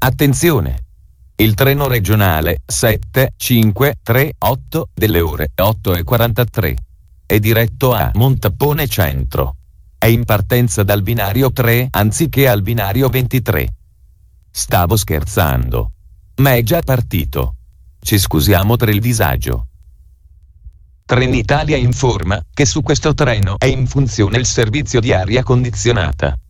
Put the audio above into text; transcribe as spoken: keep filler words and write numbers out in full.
Attenzione! Il treno regionale sette cinque tre otto delle ore otto e quarantatré è diretto a Montapone Centro. È in partenza dal binario tre anziché al binario ventitré. Stavo scherzando. Ma è già partito. Ci scusiamo per il disagio. Trenitalia informa che su questo treno è in funzione il servizio di aria condizionata.